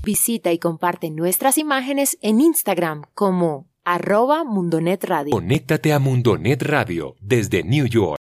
Visita y comparte nuestras imágenes en Instagram como @MundoNetRadio. Conéctate a Mundonet Radio desde New York.